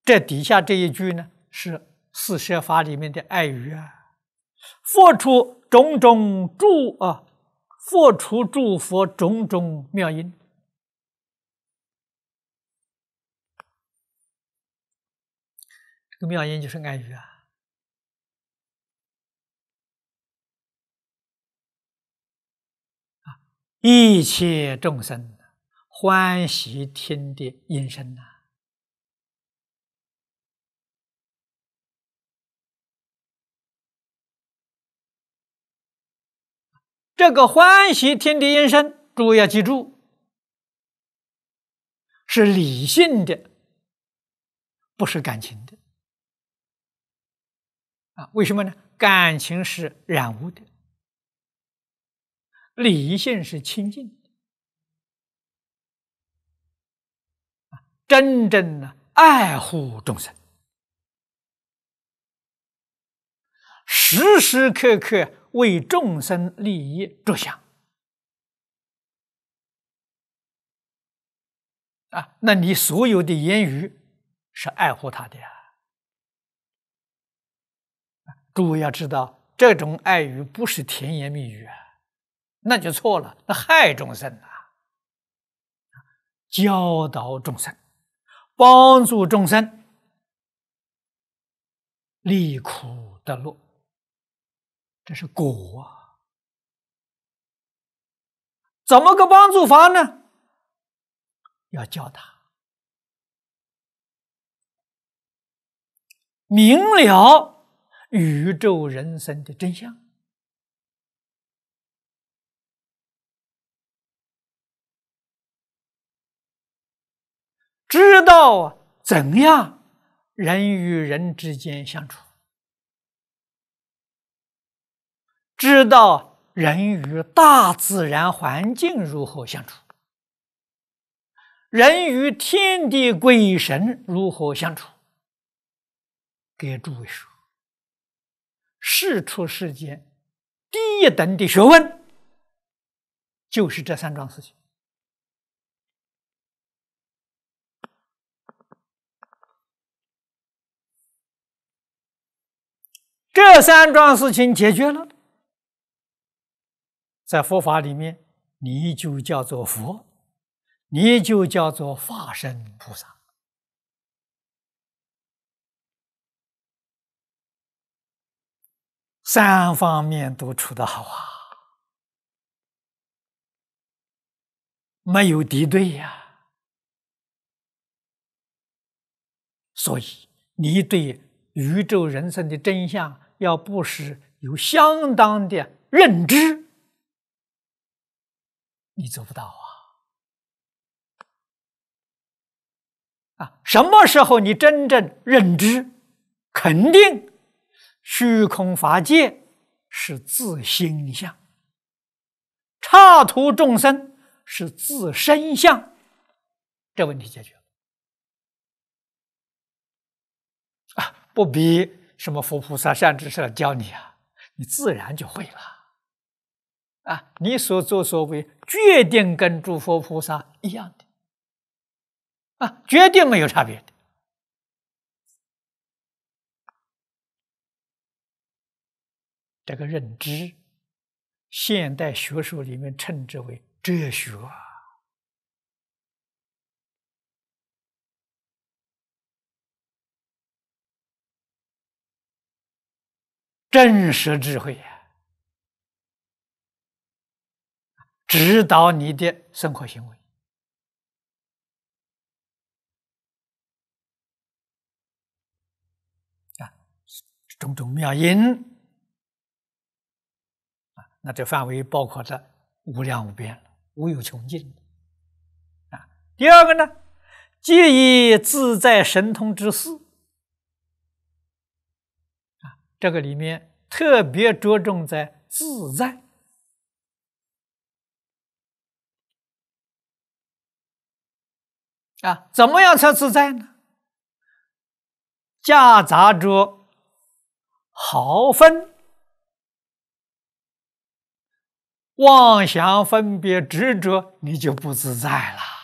这底下这一句呢，是四摄法里面的爱语啊。佛出种种诸佛出诸佛种种妙音。这个妙音就是爱语啊。一切众生欢喜听的音声呐。这个欢喜听的音声，诸位要记住，是理性的，不是感情的。为什么呢？感情是染污的，理性是清净的。真正的爱护众生，时时刻刻为众生利益着想那你所有的言语是爱护他的呀。诸位要知道，这种爱语不是甜言蜜语那就错了，那害众生教导众生，帮助众生离苦得乐，这是果怎么个帮助法呢？要教他明了宇宙人生的真相，知道怎样人与人之间相处，知道人与大自然环境如何相处，人与天地鬼神如何相处。给诸位说，世出世间第一等的学问就是这三桩事情。这三桩事情解决了，在佛法里面你就叫做佛，你就叫做法身菩萨。三方面都处得好没有敌对呀。所以你对宇宙人生的真相要不是有相当的认知，你做不到什么时候你真正认知，肯定虚空法界是自心相，刹土众生是自身相，这问题解决了不必什么佛菩萨善知识教你你自然就会了你所作所为决定跟诸佛菩萨一样的决定没有差别的。这个认知，现代学术里面称之为哲学真实智慧指导你的生活行为种种妙音那这范围包括了无量无边了，无有穷尽第二个呢，皆以自在神通之事这个里面特别着重在自在怎么样才自在呢？夹杂着好分、妄想、分别、执着，你就不自在了。